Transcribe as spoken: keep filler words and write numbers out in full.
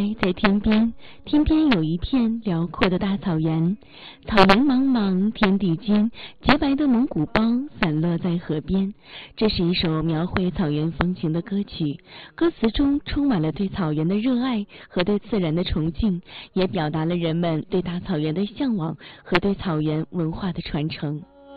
在在天边，天边有一片辽阔的大草原，草原茫茫，天地间，洁白的蒙古包散落在河边。这是一首描绘草原风情的歌曲，歌词中充满了对草原的热爱和对自然的崇敬，也表达了人们对大草原的向往和对草原文化的传承。